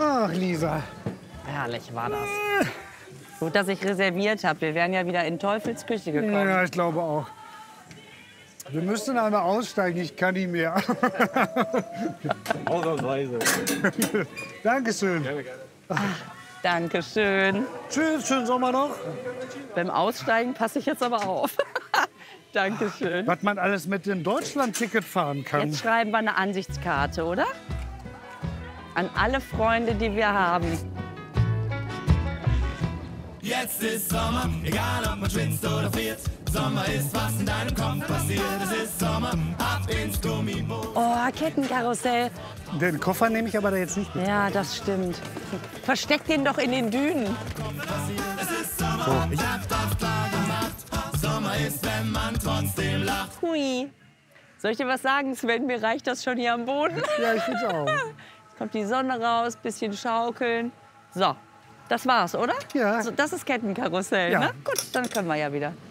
Ach, Lisa. Herrlich war das. Gut, dass ich reserviert habe. Wir wären ja wieder in Teufels Küche gekommen. Ja, ich glaube auch. Wir müssten einmal aussteigen, ich kann nicht mehr. Ausnahmsweise. Dankeschön. Dankeschön. Tschüss, schönen Sommer noch. Beim Aussteigen passe ich jetzt aber auf. Dankeschön. Was man alles mit dem Deutschland-Ticket fahren kann. Jetzt schreiben wir eine Ansichtskarte, oder? An alle Freunde, die wir haben. Jetzt ist Sommer, egal ob man schwitzt oder friert. Sommer ist, was in deinem Kopf passiert. Es ist Sommer, ab ins Gummiboot. Oh, Kettenkarussell. Den Koffer nehme ich aber da jetzt nicht mit. Ja, das stimmt. Versteck den doch in den Dünen. Es ist Sommer, ich hab's doch klar gemacht. Sommer ist, wenn man trotzdem lacht. Hui. Soll ich dir was sagen, Sven? Mir reicht das schon hier am Boden. Ja, ich finde auch. Jetzt kommt die Sonne raus, bisschen schaukeln. So, das war's, oder? Ja. So, das ist Kettenkarussell, Ja. ne? Gut, dann können wir ja wieder.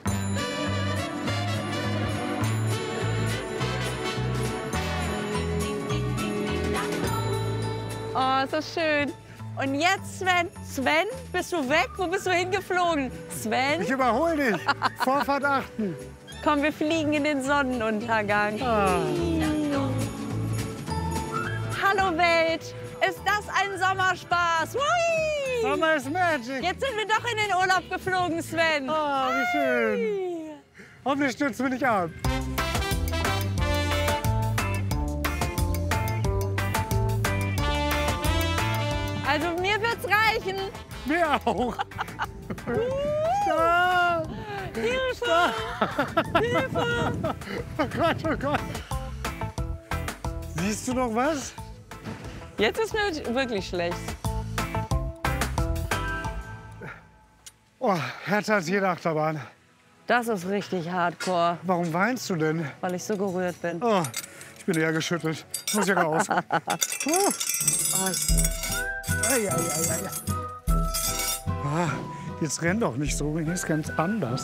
Oh, ist das schön. Und jetzt, Sven. Sven, bist du weg? Wo bist du hingeflogen? Sven, Ich überhole dich. Vorfahrt achten. komm, wir fliegen in den Sonnenuntergang. Hallo Welt, ist das ein Sommerspaß? Hui! Sommer ist Magic. Jetzt sind wir doch in den Urlaub geflogen, Sven. Ah, wie schön. Hoffentlich stürzen wir nicht ab. Also mir wird's reichen. Mir auch. Stopp. Hilfe! Hilfe! Oh Gott, oh Gott. Siehst du noch was? Jetzt ist mir wirklich schlecht. Oh, härter als jede Achterbahn. Das ist richtig hardcore, Warum weinst du denn? weil ich so gerührt bin. Oh, ich bin eher geschüttelt. Ich muss hier raus. Ei, ei, ei, ei. Ah, jetzt renn doch nicht so, hier ist ganz anders.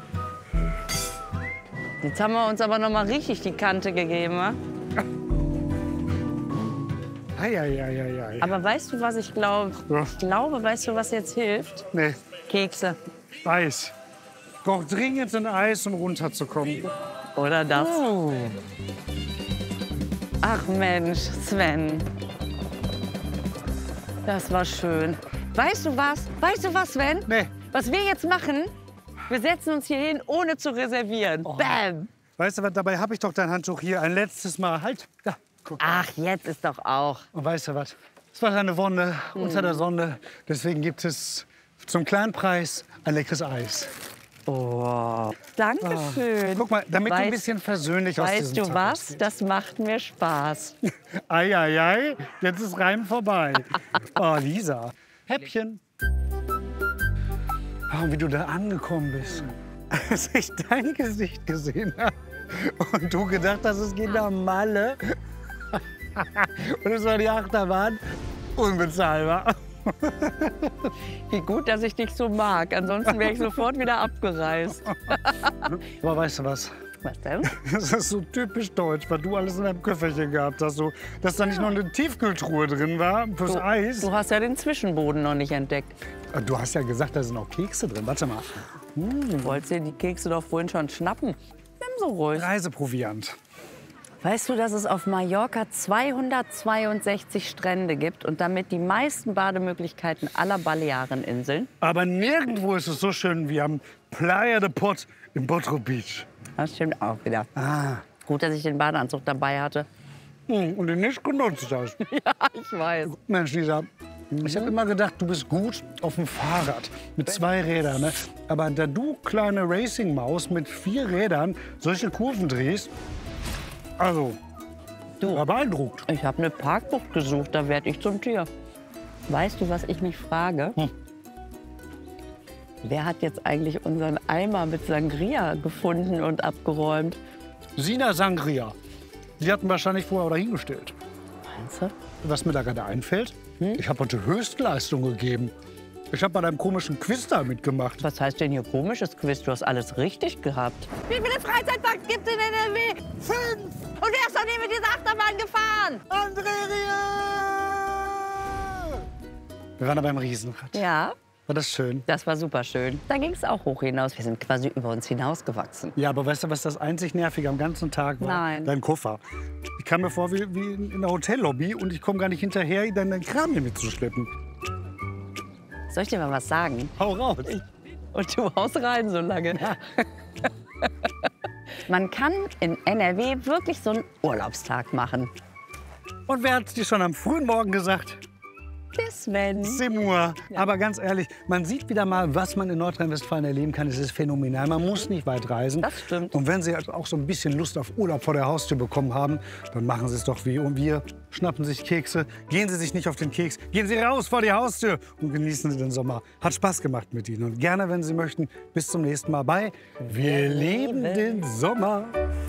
Jetzt haben wir uns aber noch mal richtig die Kante gegeben, wa? Ei, ei, ei, ei, ei. Aber weißt du, was ich glaube? Ja. Ich glaube, weißt du, was jetzt hilft? Nee, Kekse. Eis. Ich brauche dringend ein Eis, um runterzukommen. Oder das. Oh. Ach Mensch, Sven. Das war schön. Weißt du was? Weißt du was, Sven? Nee. Was wir jetzt machen, wir setzen uns hier hin, ohne zu reservieren. Bam! Weißt du was, dabei habe ich doch dein Handtuch hier ein letztes Mal. Halt, da, guck. Ach, jetzt ist doch auch. Und weißt du was, es war eine Wonne unter der Sonne. Deswegen gibt es zum kleinen Preis ein leckeres Eis. Oh, Dankeschön. Guck mal, damit du ein Weißt- bisschen versöhnlich aus Weißt diesem du Tag was? rausgehst. Das macht mir Spaß. Ei, ei, ei, jetzt ist Reim vorbei. Oh, Lisa. Häppchen. Oh, wie du da angekommen bist. Als ich dein Gesicht gesehen habe und du gedacht hast, es geht nach Malle. Und es war die Achterbahn. Unbezahlbar. Wie gut, dass ich dich so mag. Ansonsten wäre ich sofort wieder abgereist. Aber weißt du was? Was denn? Das ist so typisch deutsch, weil du alles in deinem Köfferchen gehabt hast. So, dass da nicht noch eine Tiefkühltruhe drin war fürs Eis. Du hast ja den Zwischenboden noch nicht entdeckt. Du hast ja gesagt, da sind auch Kekse drin. Warte mal. Du wolltest dir die Kekse doch vorhin schon schnappen. Nimm so ruhig. Reiseproviant. Weißt du, dass es auf Mallorca 262 Strände gibt und damit die meisten Bademöglichkeiten aller Baleareninseln? Aber nirgendwo ist es so schön wie am Playa de Pot im Bottrop Beach. Das stimmt auch wieder. Gut, dass ich den Badeanzug dabei hatte. Und den nicht genutzt hast. Ja, ich weiß. Mensch, Lisa, ich habe immer gedacht, du bist gut auf dem Fahrrad mit 2 Rädern. Ne? Aber da du, kleine Racing-Maus mit 4 Rädern, solche Kurven drehst, also, Du. war beeindruckt. Ich habe eine Parkbucht gesucht, da werde ich zum Tier. Weißt du, was ich mich frage? Wer hat jetzt eigentlich unseren Eimer mit Sangria gefunden und abgeräumt? Sina Sangria. Die hatten wahrscheinlich vorher dahingestellt. Meinst du? Was mir da gerade einfällt, ich habe heute Höchstleistung gegeben. Ich habe bei deinem komischen Quiz da mitgemacht. Was heißt denn hier komisches Quiz? Du hast alles richtig gehabt. Wie viele Freizeitparks gibt es in NRW? 5! Und wer ist noch nie mit dieser Achterbahn gefahren? Andrea! Wir waren da beim Riesenrad. Ja, War das schön? das war super schön. Da ging es auch hoch hinaus. Wir sind quasi über uns hinausgewachsen. Ja, aber weißt du, was das einzig Nervige am ganzen Tag war? Nein. Dein Koffer. Ich kam mir vor wie in der Hotellobby und ich komme gar nicht hinterher, deinen Kram hier mitzuschleppen. Soll ich dir mal was sagen? Hau raus. Und du haust rein so lange. Man kann in NRW wirklich so einen Urlaubstag machen. Und wer hat dir schon am frühen Morgen gesagt? Der Sven. 7 Uhr. Aber ganz ehrlich, man sieht wieder mal, was man in Nordrhein-Westfalen erleben kann. Es ist phänomenal. Man muss nicht weit reisen. Das stimmt. Und wenn Sie also auch so ein bisschen Lust auf Urlaub vor der Haustür bekommen haben, dann machen Sie es doch wie wir. Schnappen sich Kekse, gehen Sie sich nicht auf den Keks, gehen Sie raus vor die Haustür und genießen Sie den Sommer. Hat Spaß gemacht mit Ihnen. Und gerne, wenn Sie möchten, bis zum nächsten Mal bei Wir leben den Sommer.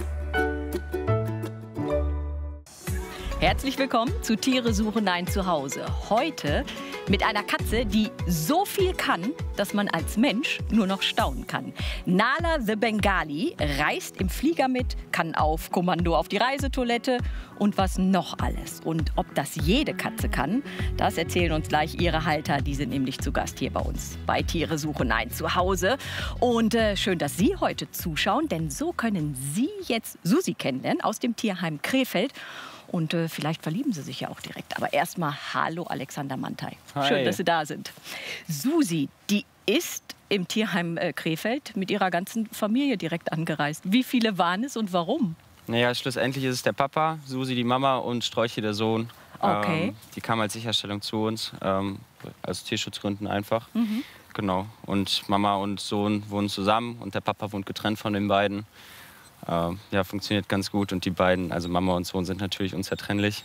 Herzlich willkommen zu Tiere suchen ein Zuhause. Heute mit einer Katze, die so viel kann, dass man als Mensch nur noch staunen kann. Nala the Bengali reist im Flieger mit, kann auf Kommando auf die Reisetoilette und was noch alles. Und ob das jede Katze kann, das erzählen uns gleich ihre Halter. Die sind nämlich zu Gast hier bei uns bei Tiere suchen ein Zuhause. Und schön, dass Sie heute zuschauen, denn so können Sie jetzt Susi kennenlernen aus dem Tierheim Krefeld. Und vielleicht verlieben Sie sich ja auch direkt. Aber erstmal hallo Alexander Mantai. Hi. Schön, dass Sie da sind. Susi, die ist im Tierheim Krefeld mit ihrer ganzen Familie direkt angereist. Wie viele waren es und warum? Naja, schlussendlich ist es der Papa, Susi die Mama und Sträuchi der Sohn. Okay. Die kam als Sicherstellung zu uns, aus Tierschutzgründen einfach. Genau. Und Mama und Sohn wohnen zusammen und der Papa wohnt getrennt von den beiden. Ja, funktioniert ganz gut und die beiden, also Mama und Sohn, sind natürlich unzertrennlich.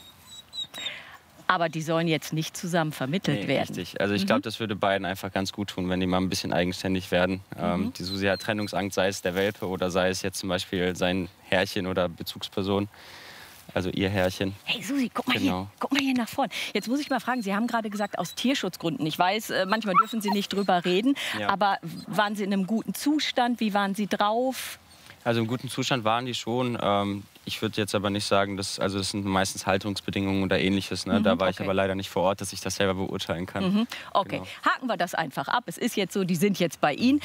Aber die sollen jetzt nicht zusammen vermittelt werden. Richtig. Also ich glaube, das würde beiden einfach ganz gut tun, wenn die mal ein bisschen eigenständig werden. Die Susi hat Trennungsangst, sei es der Welpe oder sei es jetzt zum Beispiel sein Herrchen oder Bezugsperson. Also ihr Herrchen. Hey Susi, guck mal, Genau. hier, guck mal hier nach vorne. Jetzt muss ich mal fragen, Sie haben gerade gesagt, aus Tierschutzgründen. Ich weiß, manchmal dürfen Sie nicht drüber reden. Ja. Aber waren Sie in einem guten Zustand? Wie waren Sie drauf? Also im guten Zustand waren die schon. Ich würde jetzt aber nicht sagen, das sind meistens Haltungsbedingungen oder Ähnliches. Ne? Da war ich okay. aber leider nicht vor Ort, dass ich das selber beurteilen kann. Okay, Genau. haken wir das einfach ab. Es ist jetzt so, die sind jetzt bei Ihnen.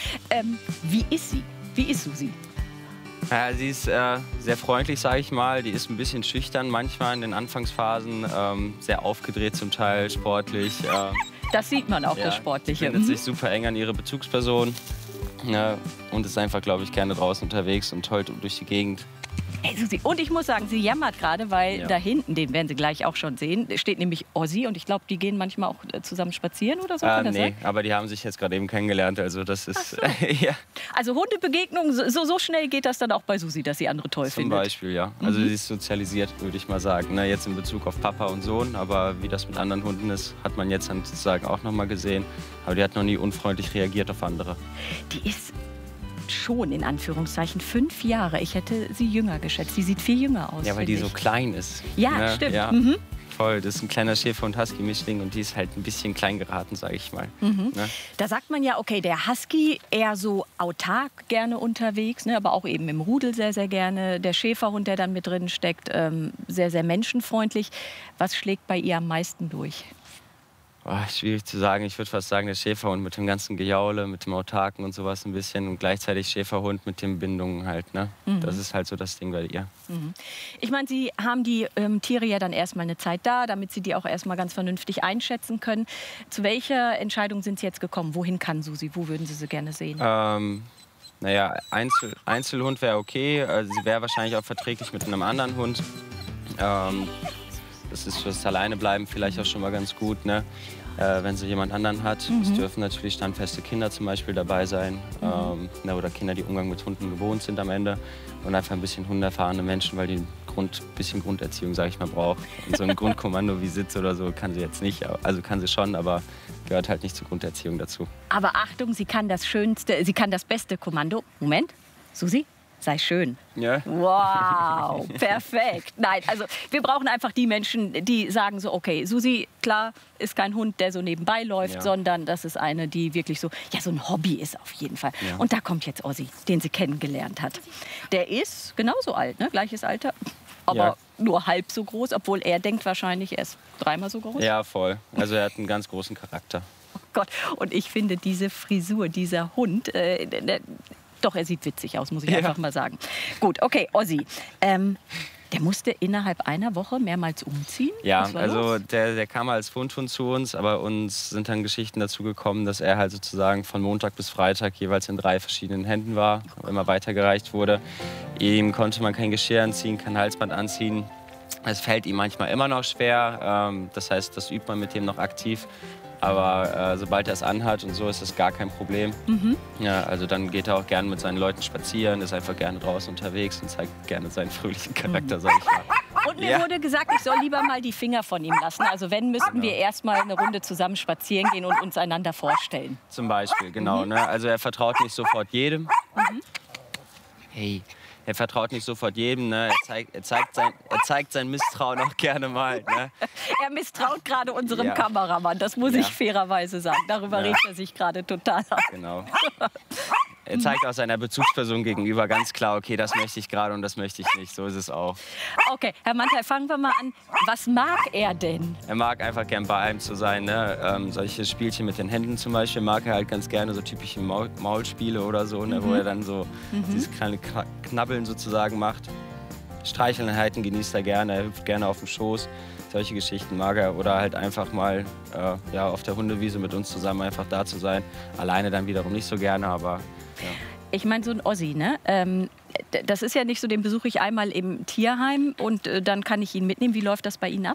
Wie ist sie? Wie ist Susi? Ja, sie ist sehr freundlich, sage ich mal. Die ist ein bisschen schüchtern manchmal in den Anfangsphasen. Sehr aufgedreht zum Teil, sportlich. Das sieht man auch, das ja, Sportliche. bindet sich super eng an ihre Bezugsperson. Ja, und ist einfach, glaube ich, gerne draußen unterwegs und heult durch die Gegend. Hey, Susi. Und ich muss sagen, sie jammert gerade, weil Ja. da hinten, den werden Sie gleich auch schon sehen, steht nämlich Ossi. Und ich glaube, die gehen manchmal auch zusammen spazieren oder so. Kann das Nee, sein? aber die haben sich jetzt gerade eben kennengelernt. Also das ist, ja, Also Hundebegegnungen, so schnell geht das dann auch bei Susi, dass sie andere toll zum findet. Beispiel, ja. Also sie ist sozialisiert, würde ich mal sagen. Ne, jetzt in Bezug auf Papa und Sohn, aber wie das mit anderen Hunden ist, hat man jetzt dann sozusagen auch noch mal gesehen. Aber die hat noch nie unfreundlich reagiert auf andere. Die ist schon in Anführungszeichen 5 Jahre. Ich hätte sie jünger geschätzt. Sie sieht viel jünger aus. Ja, weil die finde so ich. klein ist. Ja, ne? stimmt. Ja, Mhm. voll. Das ist ein kleiner Schäfer-und-Husky-Mischling und die ist halt ein bisschen klein geraten, sage ich mal. Ne? Da sagt man ja, okay, der Husky eher so autark gerne unterwegs, ne, aber auch eben im Rudel sehr, sehr gerne. Der Schäferhund, der dann mit drin steckt, sehr, sehr menschenfreundlich. Was schlägt bei ihr am meisten durch? Oh, schwierig zu sagen. Ich würde fast sagen, der Schäferhund mit dem ganzen Gejaule, mit dem Autarken und sowas ein bisschen. Und gleichzeitig Schäferhund mit den Bindungen halt. Ne? Das ist halt so das Ding bei ihr. Ich meine, Sie haben die Tiere ja dann erstmal eine Zeit da, damit Sie die auch erstmal ganz vernünftig einschätzen können. Zu welcher Entscheidung sind Sie jetzt gekommen? Wohin kann Susi? Wo würden Sie sie gerne sehen? Naja, Einzelhund wäre okay. Sie wäre wahrscheinlich auch verträglich mit einem anderen Hund. Das ist fürs Alleinebleiben vielleicht auch schon mal ganz gut, ne? Wenn sie jemand anderen hat. Es dürfen natürlich standfeste Kinder zum Beispiel dabei sein. Oder Kinder, die Umgang mit Hunden gewohnt sind am Ende. Und einfach ein bisschen hundeerfahrene Menschen, weil die ein bisschen Grunderziehung, sage ich mal, braucht. Und so ein Grundkommando wie Sitz oder so kann sie jetzt nicht. Also kann sie schon, aber gehört halt nicht zur Grunderziehung dazu. Aber Achtung, sie kann das beste Kommando. Moment, Susi, sei schön. Ja? Wow, perfekt. Nein, also wir brauchen einfach die Menschen, die sagen so, okay, Susi, klar, ist kein Hund, der so nebenbei läuft, Ja. sondern das ist eine, die wirklich so, ja, so ein Hobby ist auf jeden Fall. Ja. Und da kommt jetzt Ossi, den sie kennengelernt hat. Der ist genauso alt, ne? Gleiches Alter. aber Ja. nur halb so groß, obwohl er denkt wahrscheinlich, er ist 3-mal so groß. Ja, voll. Also er hat einen ganz großen Charakter. Oh Gott, und ich finde diese Frisur, dieser Hund, doch, er sieht witzig aus, muss ich einfach mal sagen. Gut, okay, Ozzy. Der musste innerhalb einer Woche mehrmals umziehen? Ja, Was war also los? der kam als Fundhund zu uns, aber uns sind dann Geschichten dazu gekommen, dass er halt sozusagen von Montag bis Freitag jeweils in 3 verschiedenen Händen war, immer weitergereicht wurde. Ihm konnte man kein Geschirr anziehen, kein Halsband anziehen. Es fällt ihm manchmal immer noch schwer, das heißt, das übt man mit dem noch aktiv. Aber sobald er es anhat und so, ist das gar kein Problem. Ja, also dann geht er auch gerne mit seinen Leuten spazieren, ist einfach gerne draußen unterwegs und zeigt gerne seinen fröhlichen Charakter, sag ich mal. Und mir wurde gesagt, ich soll lieber mal die Finger von ihm lassen. Also wenn, müssten wir erst mal eine Runde zusammen spazieren gehen und uns einander vorstellen. Zum Beispiel, genau. Ne? Also er vertraut nicht sofort jedem. Hey, er vertraut nicht sofort jedem. Ne? Er zeigt sein Misstrauen auch gerne mal. Ne? Er misstraut gerade unserem Ja. Kameramann, das muss Ja. ich fairerweise sagen. Darüber Ja. regt er sich gerade total auf. Genau. Er zeigt auch seiner Bezugsperson gegenüber ganz klar, okay, das möchte ich gerade und das möchte ich nicht. So ist es auch. Okay, Herr Mantel, fangen wir mal an. Was mag er denn? Er mag einfach gern bei einem zu sein. Ne? Solche Spielchen mit den Händen zum Beispiel mag er halt ganz gerne, so typische Maulspiele oder so, ne? Wo er dann so dieses kleine Knabbeln sozusagen macht. Streicheleinheiten genießt er gerne, er hüpft gerne auf dem Schoß. Solche Geschichten mag er. Oder halt einfach mal auf der Hundewiese mit uns zusammen einfach da zu sein. Alleine dann wiederum nicht so gerne, aber ja. Ich meine, so ein Ozzy, ne? Das ist ja nicht so, den besuche ich einmal im Tierheim und dann kann ich ihn mitnehmen. Wie läuft das bei Ihnen ab?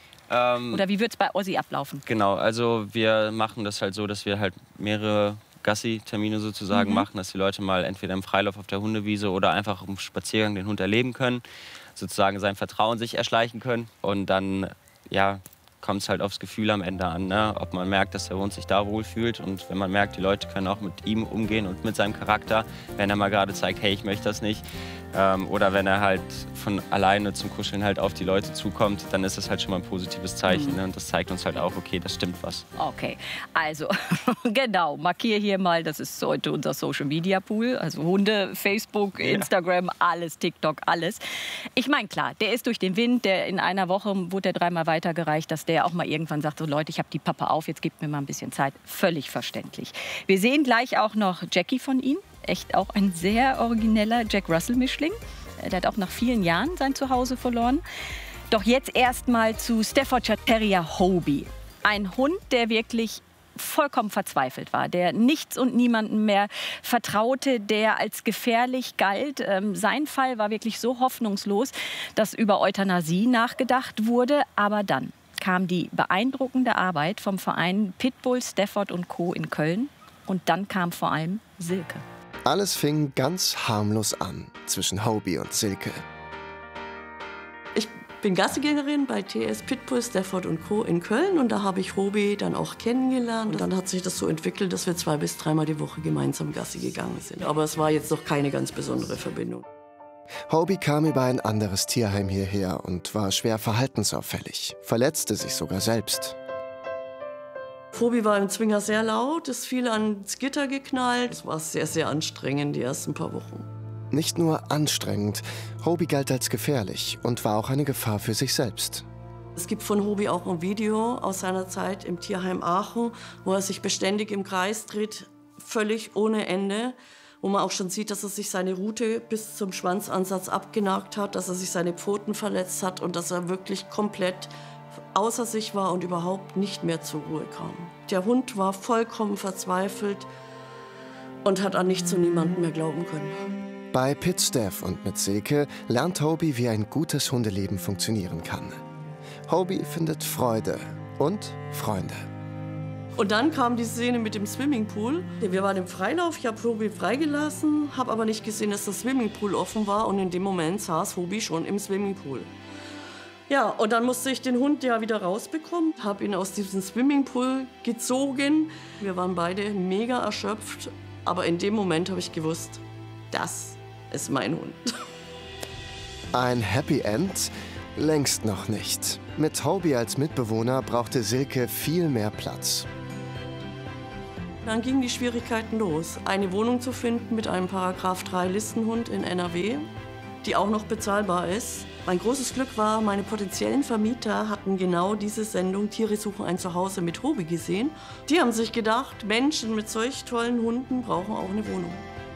Oder wie wird es bei Ozzy ablaufen? Genau, also wir machen das halt so, dass wir halt mehrere Gassi-Termine sozusagen machen, dass die Leute mal entweder im Freilauf auf der Hundewiese oder einfach im Spaziergang den Hund erleben können, sozusagen sein Vertrauen sich erschleichen können und dann, ja, kommt es halt aufs Gefühl am Ende an, ne? Ob man merkt, dass der Hund sich da wohlfühlt und wenn man merkt, die Leute können auch mit ihm umgehen und mit seinem Charakter, wenn er mal gerade zeigt, hey, ich möchte das nicht, oder wenn er halt von alleine zum Kuscheln halt auf die Leute zukommt, dann ist das halt schon mal ein positives Zeichen, ne? Und das zeigt uns halt auch, okay, das stimmt was. Okay, also genau, markiere hier mal, das ist heute unser Social Media Pool, also Hunde, Facebook, Instagram, alles, TikTok, alles. Ich meine, klar, der ist durch den Wind, der in einer Woche wurde der 3-mal weitergereicht, dass der auch mal irgendwann sagt, so Leute, ich habe die Pappe auf, jetzt gebt mir mal ein bisschen Zeit. Völlig verständlich. Wir sehen gleich auch noch Jackie von ihm, echt auch ein sehr origineller Jack Russell-Mischling. Der hat auch nach vielen Jahren sein Zuhause verloren. Doch jetzt erst mal zu Staffordshire Terrier Hobie. Ein Hund, der wirklich vollkommen verzweifelt war, der nichts und niemandem mehr vertraute, der als gefährlich galt. Sein Fall war wirklich so hoffnungslos, dass über Euthanasie nachgedacht wurde. Aber dann kam die beeindruckende Arbeit vom Verein Pitbull, Stafford und Co. in Köln. Und dann kam vor allem Silke. Alles fing ganz harmlos an zwischen Hobie und Silke. Ich bin Gassigängerin bei TS Pitbull, Stafford und Co. in Köln und da habe ich Hobie dann auch kennengelernt. Und dann hat sich das so entwickelt, dass wir 2- bis 3-mal die Woche gemeinsam Gassi gegangen sind. Aber es war jetzt noch keine ganz besondere Verbindung. Hobie kam über ein anderes Tierheim hierher und war schwer verhaltensauffällig, verletzte sich sogar selbst. Hobie war im Zwinger sehr laut, ist viel ans Gitter geknallt. Es war sehr, sehr anstrengend die ersten paar Wochen. Nicht nur anstrengend, Hobie galt als gefährlich und war auch eine Gefahr für sich selbst. Es gibt von Hobie auch ein Video aus seiner Zeit im Tierheim Aachen, wo er sich beständig im Kreis dreht, völlig ohne Ende. Wo man auch schon sieht, dass er sich seine Rute bis zum Schwanzansatz abgenagt hat, dass er sich seine Pfoten verletzt hat und dass er wirklich komplett außer sich war und überhaupt nicht mehr zur Ruhe kam. Der Hund war vollkommen verzweifelt und hat an nichts und niemanden mehr glauben können. Bei Pit Staff und mit Silke lernt Hobie, wie ein gutes Hundeleben funktionieren kann. Hobie findet Freude und Freunde. Und dann kam die Szene mit dem Swimmingpool. Wir waren im Freilauf, ich habe Hobie freigelassen, habe aber nicht gesehen, dass das Swimmingpool offen war und in dem Moment saß Hobie schon im Swimmingpool. Ja, und dann musste ich den Hund ja wieder rausbekommen, habe ihn aus diesem Swimmingpool gezogen. Wir waren beide mega erschöpft, aber in dem Moment habe ich gewusst, das ist mein Hund. Ein Happy End? Längst noch nicht. Mit Hobie als Mitbewohner brauchte Silke viel mehr Platz. Dann gingen die Schwierigkeiten los, eine Wohnung zu finden mit einem Paragraph 3 Listenhund in NRW, die auch noch bezahlbar ist. Mein großes Glück war, meine potenziellen Vermieter hatten genau diese Sendung Tiere suchen ein Zuhause mit Hobie gesehen. Die haben sich gedacht, Menschen mit solch tollen Hunden brauchen auch eine Wohnung.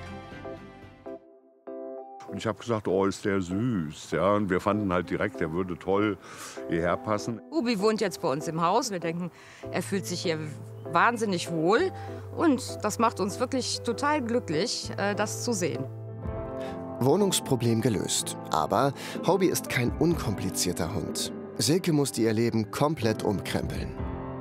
Und ich habe gesagt, oh, ist der süß. Ja, und wir fanden halt direkt, der würde toll hierher passen. Hobie wohnt jetzt bei uns im Haus. Wir denken, er fühlt sich hier wahnsinnig wohl. Und das macht uns wirklich total glücklich, das zu sehen. Wohnungsproblem gelöst. Aber Hobie ist kein unkomplizierter Hund. Silke musste ihr Leben komplett umkrempeln.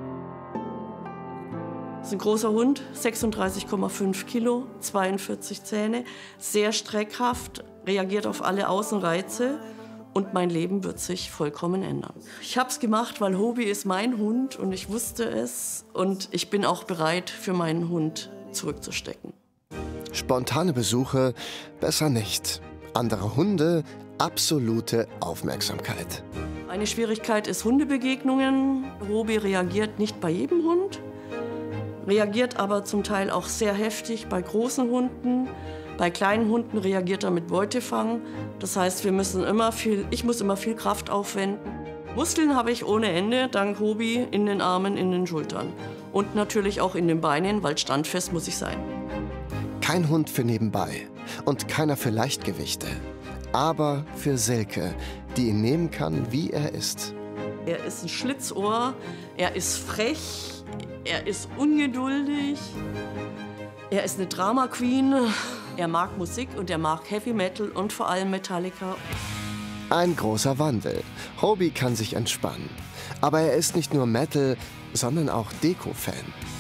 Das ist ein großer Hund, 36,5 Kilo, 42 Zähne, sehr streckhaft, reagiert auf alle Außenreize und mein Leben wird sich vollkommen ändern. Ich habe es gemacht, weil Hobie ist mein Hund und ich wusste es und ich bin auch bereit, für meinen Hund zurückzustecken. Spontane Besuche besser nicht. Andere Hunde, absolute Aufmerksamkeit. Eine Schwierigkeit ist Hundebegegnungen. Hobie reagiert nicht bei jedem Hund, reagiert aber zum Teil auch sehr heftig bei großen Hunden. Bei kleinen Hunden reagiert er mit Beutefang. Das heißt, ich muss immer viel Kraft aufwenden. Muskeln habe ich ohne Ende, dank Hobie, in den Armen, in den Schultern. Und natürlich auch in den Beinen, weil standfest muss ich sein. Kein Hund für nebenbei und keiner für Leichtgewichte. Aber für Silke, die ihn nehmen kann, wie er ist. Er ist ein Schlitzohr, er ist frech, er ist ungeduldig, er ist eine Drama Queen. Er mag Musik und er mag Heavy Metal und vor allem Metallica. Ein großer Wandel. Hobie kann sich entspannen. Aber er ist nicht nur Metal, sondern auch Deko-Fan.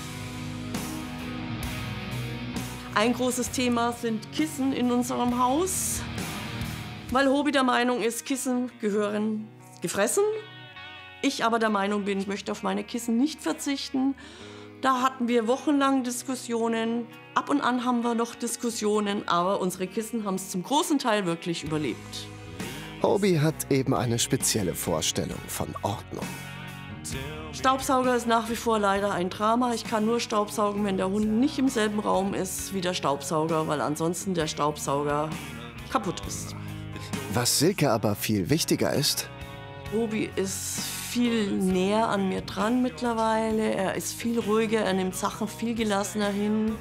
Ein großes Thema sind Kissen in unserem Haus, weil Hobie der Meinung ist, Kissen gehören gefressen. Ich aber der Meinung bin, ich möchte auf meine Kissen nicht verzichten. Da hatten wir wochenlang Diskussionen. Ab und an haben wir noch Diskussionen, aber unsere Kissen haben es zum großen Teil wirklich überlebt. Hobie hat eben eine spezielle Vorstellung von Ordnung. Staubsauger ist nach wie vor leider ein Drama. Ich kann nur staubsaugen, wenn der Hund nicht im selben Raum ist wie der Staubsauger, weil ansonsten der Staubsauger kaputt ist. Was Silke aber viel wichtiger ist: Hobie ist viel näher an mir dran mittlerweile. Er ist viel ruhiger, er nimmt Sachen viel gelassener hin.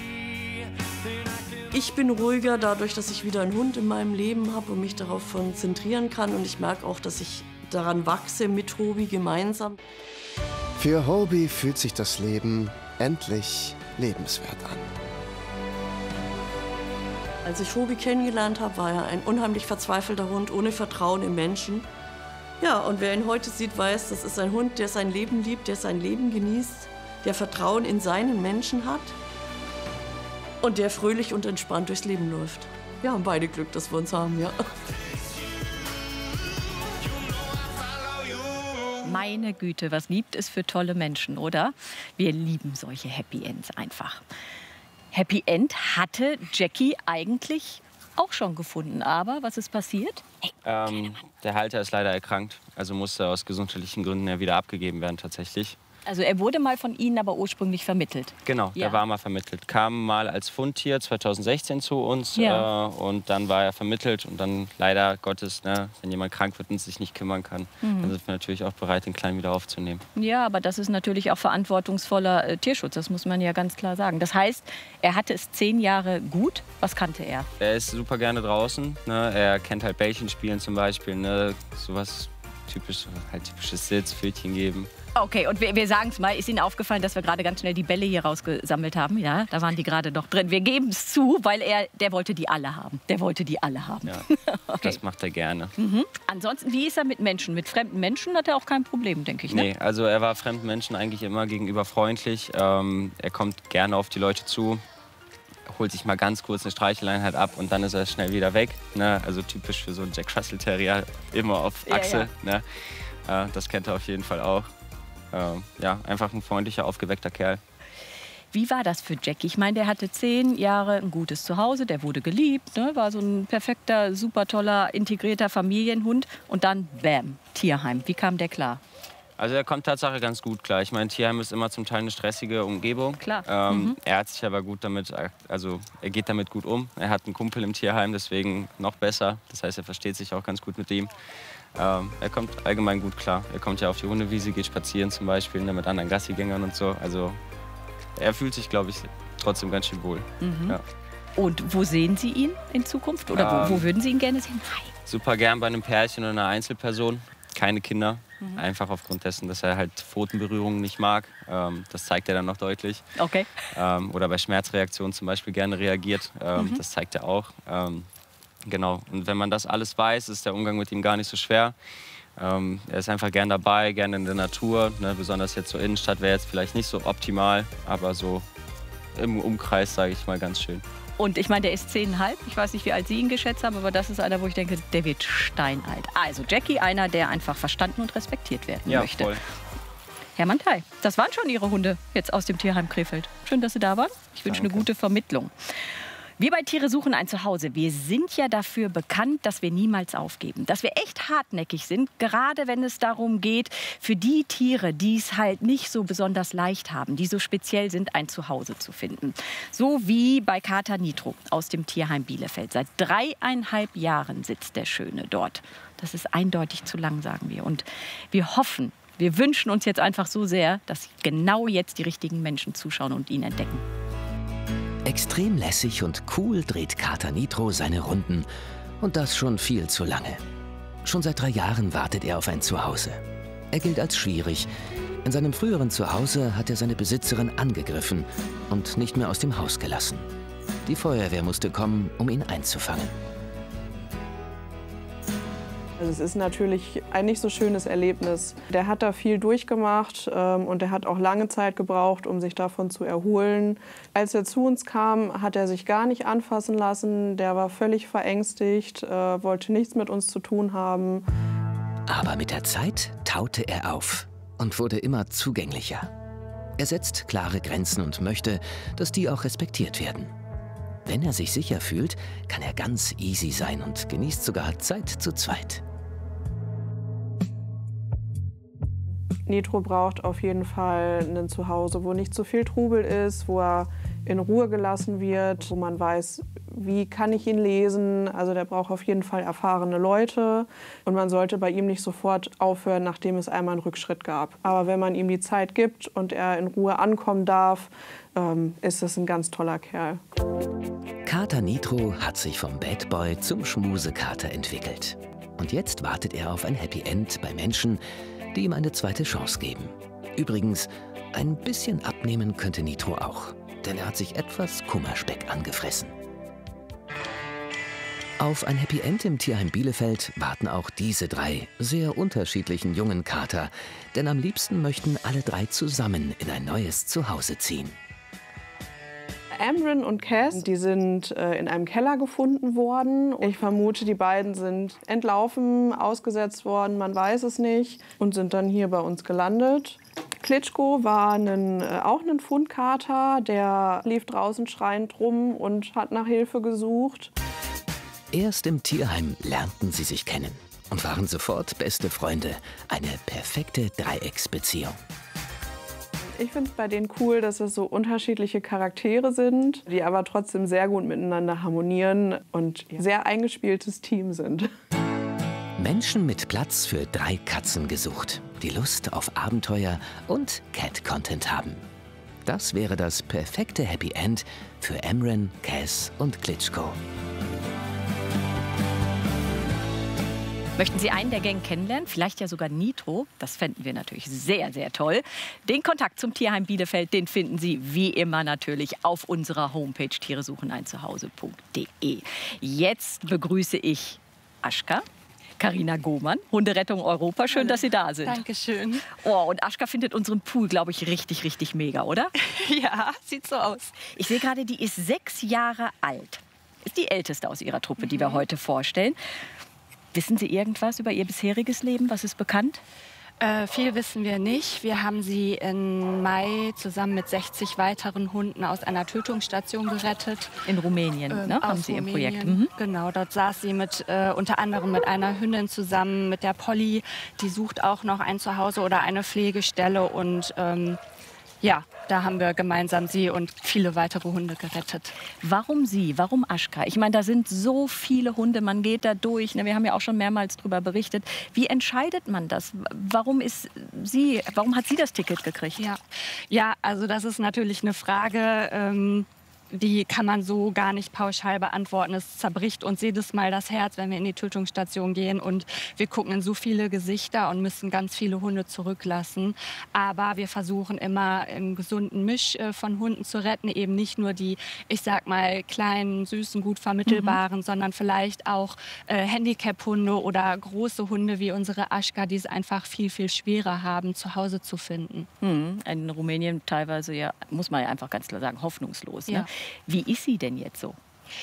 Ich bin ruhiger dadurch, dass ich wieder einen Hund in meinem Leben habe und mich darauf konzentrieren kann. Und ich merke auch, dass ich daran wachse mit Hobie gemeinsam. Für Hobie fühlt sich das Leben endlich lebenswert an. Als ich Hobie kennengelernt habe, war er ein unheimlich verzweifelter Hund ohne Vertrauen im Menschen. Ja, und wer ihn heute sieht, weiß, das ist ein Hund, der sein Leben liebt, der sein Leben genießt, der Vertrauen in seinen Menschen hat und der fröhlich und entspannt durchs Leben läuft. Wir haben beide Glück, dass wir uns haben, ja. Meine Güte, was gibt es für tolle Menschen, oder? Wir lieben solche Happy Ends einfach. Happy End hatte Jackie eigentlich auch schon gefunden. Aber was ist passiert? Der Halter ist leider erkrankt. Also musste aus gesundheitlichen Gründen ja wieder abgegeben werden tatsächlich. Also er wurde mal von Ihnen aber ursprünglich vermittelt? Genau, Ja. der war mal vermittelt. Kam mal als Fundtier 2016 zu uns Ja. und dann war er vermittelt. Und dann leider Gottes, ne, wenn jemand krank wird und sich nicht kümmern kann, dann sind wir natürlich auch bereit, den Kleinen wieder aufzunehmen. Ja, aber das ist natürlich auch verantwortungsvoller Tierschutz, das muss man ja ganz klar sagen. Das heißt, er hatte es 10 Jahre gut. Was kannte er? Er ist super gerne draußen. Ne? Er kennt halt Bällchenspielen zum Beispiel. Ne? Sowas typisches Sitz, Pfötchen geben. Okay, und wir sagen es mal, ist Ihnen aufgefallen, dass wir gerade ganz schnell die Bälle hier rausgesammelt haben? Ja, da waren die gerade noch drin. Wir geben es zu, weil der wollte die alle haben. Der wollte die alle haben. Ja, okay. Das macht er gerne. Ansonsten, wie ist er mit Menschen? Mit fremden Menschen hat er auch kein Problem, denke ich. Ne? Nee, also er war fremden Menschen eigentlich immer gegenüber freundlich. Er kommt gerne auf die Leute zu, holt sich mal ganz kurz eine Streicheleinheit ab und dann ist er schnell wieder weg. Ne? Also typisch für so einen Jack Russell Terrier, immer auf Achse. Ja, ja. Ne? Das kennt er auf jeden Fall auch. Ja, einfach ein freundlicher, aufgeweckter Kerl. Wie war das für Jackie? Ich meine, der hatte 10 Jahre ein gutes Zuhause, der wurde geliebt, ne? War so ein perfekter, super toller, integrierter Familienhund. Und dann, bam, Tierheim. Wie kam der klar? Also er kommt tatsächlich ganz gut klar. Ich meine, Tierheim ist immer zum Teil eine stressige Umgebung. Klar. Er hat sich aber gut damit, also er geht damit gut um. Er hat einen Kumpel im Tierheim, deswegen noch besser. Das heißt, er versteht sich auch ganz gut mit ihm. Er kommt allgemein gut klar. Er kommt ja auf die Hundewiese, geht spazieren zum Beispiel, mit anderen Gassigängern und so. Also er fühlt sich, glaube ich, trotzdem ganz schön wohl. Ja. Und wo sehen Sie ihn in Zukunft? Oder wo würden Sie ihn gerne sehen? Nein. Super gern bei einem Pärchen oder einer Einzelperson. Keine Kinder. Einfach aufgrund dessen, dass er halt Pfotenberührungen nicht mag. Das zeigt er dann noch deutlich. Okay. Oder bei Schmerzreaktionen zum Beispiel gerne reagiert. Das zeigt er auch. Genau. Und wenn man das alles weiß, ist der Umgang mit ihm gar nicht so schwer. Er ist einfach gern dabei, gerne in der Natur. Ne? Besonders jetzt zur Innenstadt wäre jetzt vielleicht nicht so optimal, aber so im Umkreis, sage ich mal, ganz schön. Und ich meine, der ist 10,5. Ich weiß nicht, wie alt Sie ihn geschätzt haben, aber das ist einer, wo ich denke, der wird steinalt. Also Jackie, einer, der einfach verstanden und respektiert werden möchte. Voll. Herr Manthey, das waren schon Ihre Hunde jetzt aus dem Tierheim Krefeld. Schön, dass Sie da waren. Ich wünsche eine gute Vermittlung. Wir bei Tiere suchen ein Zuhause. Wir sind ja dafür bekannt, dass wir niemals aufgeben. Dass wir echt hartnäckig sind, gerade wenn es darum geht, für die Tiere, die es halt nicht so besonders leicht haben, die so speziell sind, ein Zuhause zu finden. So wie bei Kater Nitro aus dem Tierheim Bielefeld. Seit 3,5 Jahren sitzt der Schöne dort. Das ist eindeutig zu lang, sagen wir. Und wir hoffen, wir wünschen uns jetzt einfach so sehr, dass genau jetzt die richtigen Menschen zuschauen und ihn entdecken. Extrem lässig und cool dreht Kater Nitro seine Runden. Und das schon viel zu lange. Schon seit 3 Jahren wartet er auf ein Zuhause. Er gilt als schwierig. In seinem früheren Zuhause hat er seine Besitzerin angegriffen und nicht mehr aus dem Haus gelassen. Die Feuerwehr musste kommen, um ihn einzufangen. Also es ist natürlich ein nicht so schönes Erlebnis. Der hat da viel durchgemacht und er hat auch lange Zeit gebraucht, um sich davon zu erholen. Als er zu uns kam, hat er sich gar nicht anfassen lassen. Der war völlig verängstigt, wollte nichts mit uns zu tun haben. Aber mit der Zeit taute er auf und wurde immer zugänglicher. Er setzt klare Grenzen und möchte, dass die auch respektiert werden. Wenn er sich sicher fühlt, kann er ganz easy sein und genießt sogar Zeit zu zweit. Nitro braucht auf jeden Fall ein Zuhause, wo nicht so viel Trubel ist, wo er in Ruhe gelassen wird, wo man weiß, wie kann ich ihn lesen. Also der braucht auf jeden Fall erfahrene Leute. Und man sollte bei ihm nicht sofort aufhören, nachdem es einmal einen Rückschritt gab. Aber wenn man ihm die Zeit gibt und er in Ruhe ankommen darf, ist das ein ganz toller Kerl. Kater Nitro hat sich vom Bad Boy zum Schmusekater entwickelt. Und jetzt wartet er auf ein Happy End bei Menschen, die ihm eine zweite Chance geben. Übrigens, ein bisschen abnehmen könnte Nitro auch, denn er hat sich etwas Kummerspeck angefressen. Auf ein Happy End im Tierheim Bielefeld warten auch diese 3 sehr unterschiedlichen jungen Kater, denn am liebsten möchten alle 3 zusammen in ein neues Zuhause ziehen. Amren und Cass, die sind in einem Keller gefunden worden. Ich vermute, die beiden sind entlaufen, ausgesetzt worden, man weiß es nicht, und sind dann hier bei uns gelandet. Klitschko war auch ein Fundkater, der lief draußen schreiend rum und hat nach Hilfe gesucht. Erst im Tierheim lernten sie sich kennen und waren sofort beste Freunde. Eine perfekte Dreiecksbeziehung. Ich finde es bei denen cool, dass es so unterschiedliche Charaktere sind, die aber trotzdem sehr gut miteinander harmonieren und ein sehr eingespieltes Team sind. Menschen mit Platz für 3 Katzen gesucht, die Lust auf Abenteuer und Cat-Content haben. Das wäre das perfekte Happy End für Amren, Cass und Klitschko. Möchten Sie einen der Gang kennenlernen? Vielleicht ja sogar Nitro. Das fänden wir natürlich sehr, sehr toll. Den Kontakt zum Tierheim Bielefeld, den finden Sie wie immer natürlich auf unserer Homepage tieresucheneinzuhause.de. Jetzt begrüße ich Aschka, Carina Gohmann, Hunderettung Europa. Schön, dass Sie da sind. Dankeschön. Oh, und Aschka findet unseren Pool, glaube ich, richtig, richtig mega, oder? Ja, sieht so aus. Ich sehe gerade, die ist 6 Jahre alt. Ist die älteste aus ihrer Truppe, die wir heute vorstellen. Wissen Sie irgendwas über Ihr bisheriges Leben? Was ist bekannt? Viel wissen wir nicht. Wir haben sie im Mai zusammen mit 60 weiteren Hunden aus einer Tötungsstation gerettet. In Rumänien, ne? Haben Sie im Projekt. Genau, dort saß sie unter anderem mit einer Hündin zusammen, mit der Polly. Die sucht auch noch ein Zuhause oder eine Pflegestelle. Und ja, da haben wir gemeinsam sie und viele weitere Hunde gerettet. Warum sie? Warum Aschka? Ich meine, da sind so viele Hunde, man geht da durch. Ne? Wir haben ja auch schon mehrmals darüber berichtet. Wie entscheidet man das? Warum hat sie das Ticket gekriegt? Ja, also das ist natürlich eine Frage, die kann man so gar nicht pauschal beantworten. Es zerbricht uns jedes Mal das Herz, wenn wir in die Tötungsstation gehen und wir gucken in so viele Gesichter und müssen ganz viele Hunde zurücklassen. Aber wir versuchen immer einen gesunden Misch von Hunden zu retten, eben nicht nur die, ich sag mal, kleinen, süßen, gut vermittelbaren, sondern vielleicht auch Handicap-Hunde oder große Hunde wie unsere Aschka, die es einfach viel, viel schwerer haben, zu Hause zu finden. In Rumänien teilweise, ja, muss man ja einfach ganz klar sagen, hoffnungslos. Ja. Ne? Wie ist sie denn jetzt so?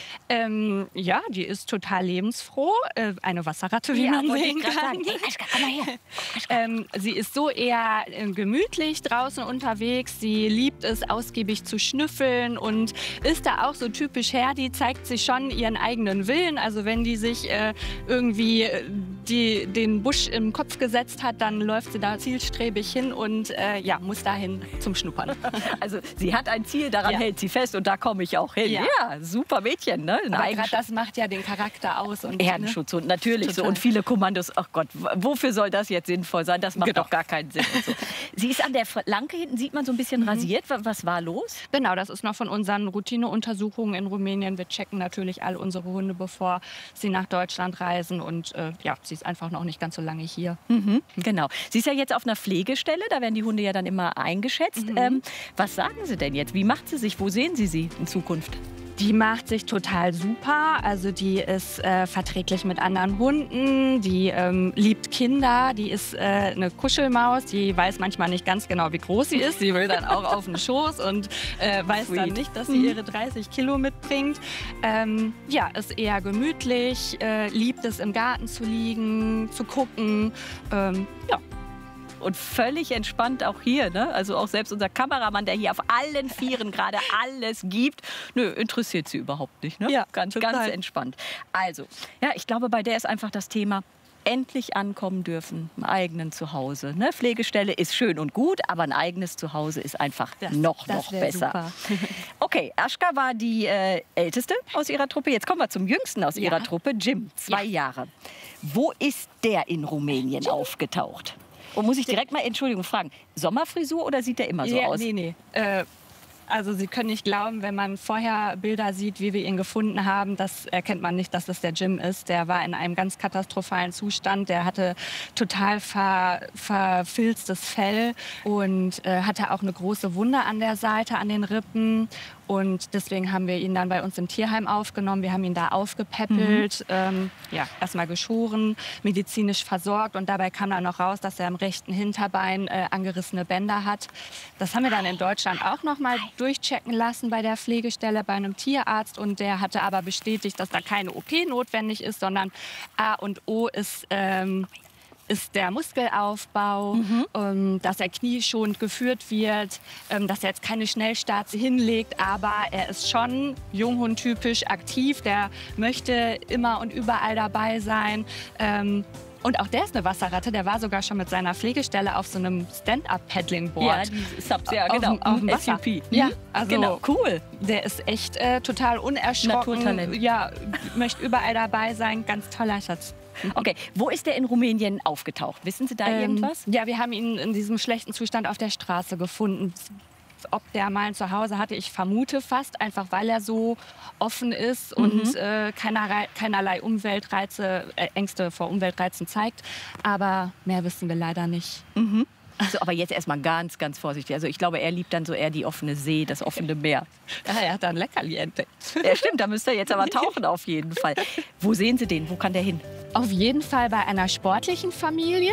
Ja, die ist total lebensfroh. Eine Wasserratte, wie man sehen kann. Hey, Aschka, komm mal her. Sie ist so eher gemütlich draußen unterwegs. Sie liebt es, ausgiebig zu schnüffeln und ist da auch so typisch Herdi, zeigt sich schon ihren eigenen Willen. Also wenn die sich irgendwie den Busch im Kopf gesetzt hat, dann läuft sie da zielstrebig hin und ja, muss dahin zum Schnuppern. Also sie hat ein Ziel, daran hält sie fest und da komme ich auch hin. Ja, super Mädchen, ne? Aber gerade das macht ja den Charakter aus. Und, Herdenschutzhund, natürlich so. Und viele Kommandos, ach Gott, wofür soll das jetzt sinnvoll sein? Das macht doch gar keinen Sinn. Und so. Sie ist an der Flanke hinten, sieht man so ein bisschen rasiert. Was war los? Genau, das ist noch von unseren Routineuntersuchungen in Rumänien. Wir checken natürlich all unsere Hunde, bevor sie nach Deutschland reisen. Und ja, sie ist einfach noch nicht ganz so lange hier. Genau. Sie ist ja jetzt auf einer Pflegestelle, da werden die Hunde ja dann immer eingeschätzt. Was sagen Sie denn jetzt? Wie macht sie sich? Wo sehen Sie sie in Zukunft? Die macht sich total super. Also die ist verträglich mit anderen Hunden, die liebt Kinder, die ist eine Kuschelmaus, die weiß manchmal nicht ganz genau, wie groß sie ist. Sie will dann auch auf den Schoß und weiß dann nicht, dass sie ihre 30 Kilo mitbringt. Ja, ist eher gemütlich, liebt es im Garten zu liegen, zu gucken. Ja. Und völlig entspannt auch hier, ne? Also auch selbst unser Kameramann, der hier auf allen Vieren gerade alles gibt, nö, interessiert sie überhaupt nicht, ne? Ja, ganz entspannt. Also, ja, ich glaube, bei der ist einfach das Thema endlich ankommen dürfen, im eigenen Zuhause. Ne? Pflegestelle ist schön und gut, aber ein eigenes Zuhause ist einfach noch besser. Super. Okay, Aschka war die älteste aus ihrer Truppe. Jetzt kommen wir zum jüngsten aus ihrer Truppe, Jim, 2 Jahre. Wo ist der in Rumänien aufgetaucht? Und muss ich direkt mal, Entschuldigung, fragen, Sommerfrisur oder sieht der immer so aus? Nee. Also Sie können nicht glauben, wenn man vorher Bilder sieht, wie wir ihn gefunden haben, das erkennt man nicht, dass das der Jim ist. Der war in einem ganz katastrophalen Zustand. Der hatte total verfilztes Fell und hatte auch eine große Wunde an der Seite, an den Rippen. Und deswegen haben wir ihn dann bei uns im Tierheim aufgenommen. Wir haben ihn da aufgepäppelt, ja, erstmal geschoren, medizinisch versorgt. Und dabei kam dann noch raus, dass er am rechten Hinterbein angerissene Bänder hat. Das haben wir dann in Deutschland auch noch mal durchchecken lassen bei der Pflegestelle, bei einem Tierarzt. Und der hatte aber bestätigt, dass da keine OP notwendig ist, sondern A und O ist der Muskelaufbau, dass er knieschonend geführt wird, dass er jetzt keine Schnellstarts hinlegt, aber er ist schon junghundtypisch aktiv, der möchte immer und überall dabei sein. Und auch der ist eine Wasserratte, der war sogar schon mit seiner Pflegestelle auf so einem Stand-Up-Paddling-Board. Ja, die Subs, ja, genau. Auf dem Wasser. SUP. Ja, also genau, cool. Der ist echt total unerschrocken. Naturtalent. Ja, möchte überall dabei sein, ganz toller Schatz. Okay, wo ist der in Rumänien aufgetaucht? Wissen Sie da irgendwas? Ja, wir haben ihn in diesem schlechten Zustand auf der Straße gefunden. Ob der mal ein Zuhause hatte, ich vermute fast, einfach weil er so offen ist und keinerlei Umweltreize, Ängste vor Umweltreizen zeigt. Aber mehr wissen wir leider nicht. Also, aber jetzt erstmal ganz, ganz vorsichtig. Also ich glaube, er liebt dann so eher die offene See, das offene Meer. Ja, er hat da ein Leckerli entdeckt. Ja, stimmt, da müsste er jetzt aber tauchen auf jeden Fall. Wo sehen Sie den? Wo kann der hin? Auf jeden Fall bei einer sportlichen Familie.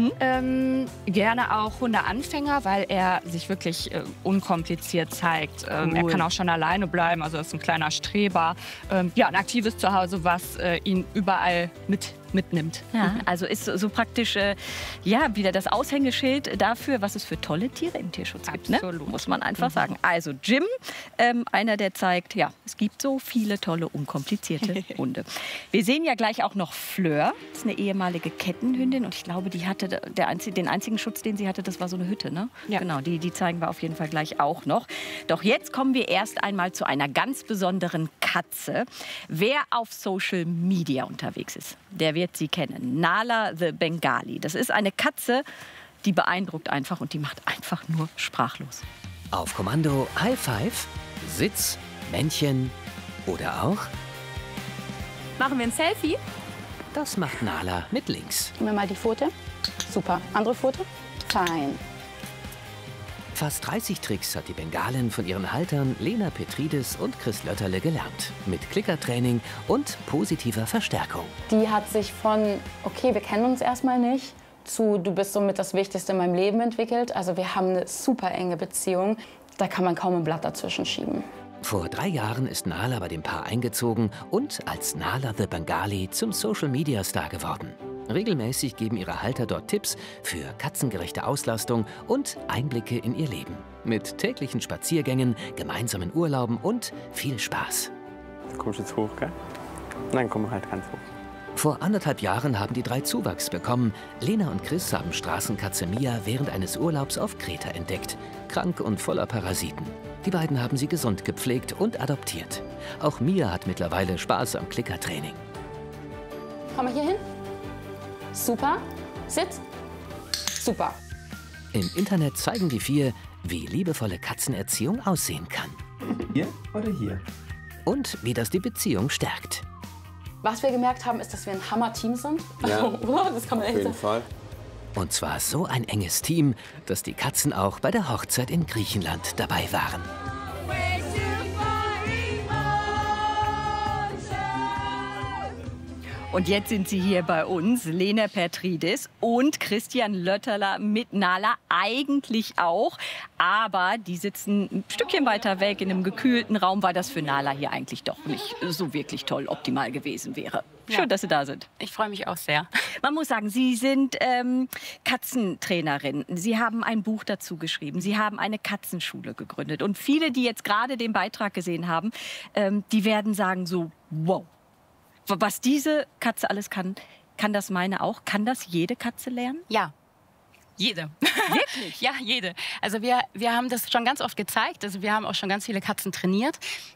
Gerne auch Hundeanfänger, weil er sich wirklich unkompliziert zeigt. Er kann auch schon alleine bleiben, also ist ein kleiner Streber. Ja, ein aktives Zuhause, was ihn überall mit mitnimmt. Ja, also ist so praktisch ja, wieder das Aushängeschild dafür, was es für tolle Tiere im Tierschutz gibt. Ne? Muss man einfach sagen. Also Jim, einer, der zeigt, ja, es gibt so viele tolle, unkomplizierte Hunde. Wir sehen ja gleich auch noch Fleur. Das ist eine ehemalige Kettenhündin und ich glaube, die hatte den einzigen Schutz, den sie hatte, das war so eine Hütte. Ne? Ja. Genau, die zeigen wir auf jeden Fall gleich auch noch. Doch jetzt kommen wir erst einmal zu einer ganz besonderen Katze. Wer auf Social Media unterwegs ist, der wird sie kennen. Nala the Bengali. Das ist eine Katze, die beeindruckt einfach und die macht einfach nur sprachlos. Auf Kommando High Five, Sitz, Männchen oder auch... Machen wir ein Selfie? Das macht Nala mit links. Gib mir mal die Pfote. Super. Andere Pfote? Fein. Fast 30 Tricks hat die Bengalin von ihren Haltern Lena Petridis und Chris Lötterle gelernt. Mit Klickertraining und positiver Verstärkung. Die hat sich von, okay, wir kennen uns erstmal nicht, zu, du bist somit das Wichtigste in meinem Leben entwickelt. Also wir haben eine super enge Beziehung. Da kann man kaum ein Blatt dazwischen schieben. Vor 3 Jahren ist Nala bei dem Paar eingezogen und als Nala the Bengali zum Social-Media-Star geworden. Regelmäßig geben ihre Halter dort Tipps für katzengerechte Auslastung und Einblicke in ihr Leben. Mit täglichen Spaziergängen, gemeinsamen Urlauben und viel Spaß. Kommst du jetzt hoch, gell? Nein, komm halt ganz hoch. Vor 1,5 Jahren haben die 3 Zuwachs bekommen. Lena und Chris haben Straßenkatze Mia während eines Urlaubs auf Kreta entdeckt. Krank und voller Parasiten. Die beiden haben sie gesund gepflegt und adoptiert. Auch Mia hat mittlerweile Spaß am Klickertraining. Komm mal hier hin. Super. Sitz. Super. Im Internet zeigen die 4, wie liebevolle Katzenerziehung aussehen kann. Hier oder hier? Und wie das die Beziehung stärkt. Was wir gemerkt haben, ist, dass wir ein Hammer-Team sind. Ja, das kann man echt auf jeden Fall. Und zwar so ein enges Team, dass die Katzen auch bei der Hochzeit in Griechenland dabei waren. Und jetzt sind sie hier bei uns, Lena Petridis und Christian Lötterle mit Nala eigentlich auch. Aber die sitzen ein Stückchen weiter weg in einem gekühlten Raum, weil das für Nala hier eigentlich doch nicht so wirklich toll optimal gewesen wäre. Schön, dass Sie da sind. Ich freue mich auch sehr. Man muss sagen, Sie sind Katzentrainerin. Sie haben ein Buch dazu geschrieben. Sie haben eine Katzenschule gegründet. Und viele, die jetzt gerade den Beitrag gesehen haben, die werden sagen so, wow. Was diese Katze alles kann, kann das meine auch? Kann das jede Katze lernen? Ja. Jede. Wirklich? Ja, jede. Also wir haben das schon ganz oft gezeigt. Also wir haben auch schon ganz viele Katzen trainiert.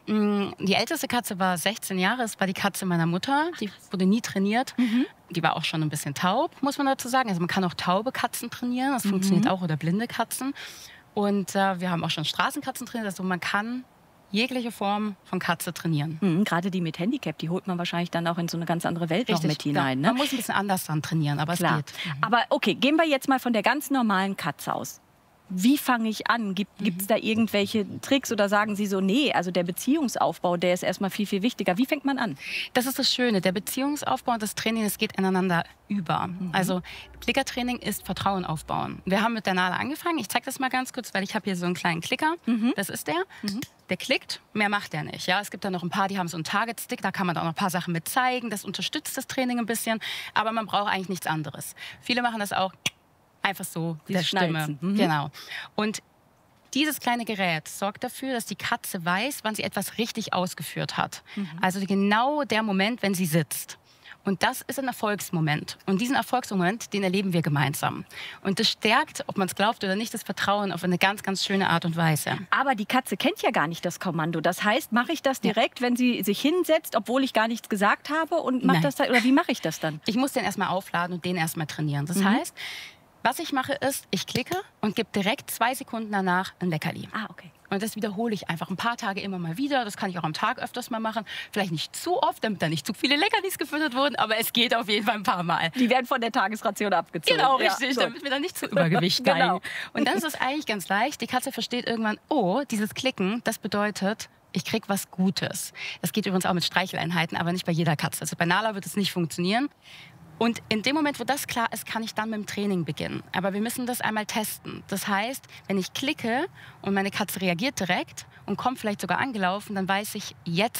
Die älteste Katze war 16 Jahre. Das war die Katze meiner Mutter. Die wurde nie trainiert. Die war auch schon ein bisschen taub, muss man dazu sagen. Also man kann auch taube Katzen trainieren. Das funktioniert auch. Oder blinde Katzen. Und wir haben auch schon Straßenkatzen trainiert. Also man kann jegliche Form von Katze trainieren. Gerade die mit Handicap, die holt man wahrscheinlich dann auch in so eine ganz andere Welt noch mit hinein. Ne? Man muss ein bisschen anders dann trainieren, aber Klar. es geht. Aber okay, gehen wir jetzt mal von der ganz normalen Katze aus. Wie fange ich an? Gibt es da irgendwelche Tricks oder sagen Sie so, nee, also der Beziehungsaufbau, der ist erstmal viel, viel wichtiger. Wie fängt man an? Das ist das Schöne. Der Beziehungsaufbau und das Training, das geht ineinander über. Also Klickertraining ist Vertrauen aufbauen. Wir haben mit der Nala angefangen. Ich zeige das mal ganz kurz, weil ich habe hier so einen kleinen Klicker. Das ist der. Der klickt, mehr macht er nicht. Ja, es gibt da noch ein paar, die haben so einen Target-Stick, da kann man auch noch ein paar Sachen mit zeigen. Das unterstützt das Training ein bisschen, aber man braucht eigentlich nichts anderes. Viele machen das auch einfach so, mit der Stimme. Genau. Und dieses kleine Gerät sorgt dafür, dass die Katze weiß, wann sie etwas richtig ausgeführt hat. Also genau der Moment, wenn sie sitzt. Und das ist ein Erfolgsmoment. Und diesen Erfolgsmoment, den erleben wir gemeinsam. Und das stärkt, ob man es glaubt oder nicht, das Vertrauen auf eine ganz, ganz schöne Art und Weise. Aber die Katze kennt ja gar nicht das Kommando. Das heißt, mache ich das direkt, wenn sie sich hinsetzt, obwohl ich gar nichts gesagt habe? Und mach das, oder wie mache ich das dann? Ich muss den erstmal aufladen und den erstmal trainieren. Das heißt, was ich mache ist, ich klicke und gebe direkt 2 Sekunden danach ein Leckerli. Okay. Und das wiederhole ich einfach ein paar Tage immer mal wieder. Das kann ich auch am Tag öfters mal machen. Vielleicht nicht zu oft, damit da nicht zu viele Leckerlis gefüttert wurden, aber es geht auf jeden Fall ein paar Mal. Die werden von der Tagesration abgezogen. Genau, richtig, damit wir dann nicht zu Übergewicht neigen. Genau. Und dann ist es eigentlich ganz leicht. Die Katze versteht irgendwann, oh, dieses Klicken, das bedeutet, ich krieg was Gutes. Das geht übrigens auch mit Streicheleinheiten, aber nicht bei jeder Katze. Also bei Nala wird es nicht funktionieren. Und in dem Moment, wo das klar ist, kann ich dann mit dem Training beginnen. Aber wir müssen das einmal testen. Das heißt, wenn ich klicke und meine Katze reagiert direkt und kommt vielleicht sogar angelaufen, dann weiß ich, jetzt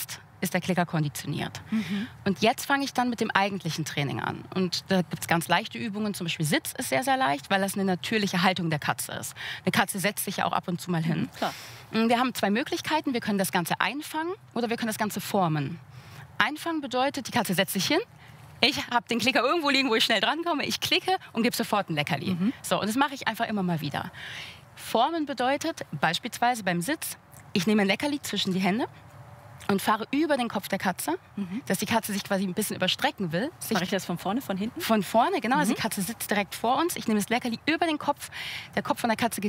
ist der Klicker konditioniert. Und jetzt fange ich dann mit dem eigentlichen Training an. Und da gibt es ganz leichte Übungen, zum Beispiel Sitz ist sehr, sehr leicht, weil das eine natürliche Haltung der Katze ist. Eine Katze setzt sich ja auch ab und zu mal hin. Wir haben 2 Möglichkeiten. Wir können das Ganze einfangen oder wir können das Ganze formen. Einfangen bedeutet, die Katze setzt sich hin. Ich habe den Klicker irgendwo liegen, wo ich schnell drankomme. Ich klicke und gebe sofort ein Leckerli. So, und das mache ich einfach immer mal wieder. Formen bedeutet beispielsweise beim Sitz, ich nehme ein Leckerli zwischen die Hände und fahre über den Kopf der Katze, dass die Katze sich quasi ein bisschen überstrecken will. Mache ich das von vorne, von hinten? Von vorne, genau. Also die Katze sitzt direkt vor uns. Ich nehme das Leckerli über den Kopf. Der Kopf von der Katze geht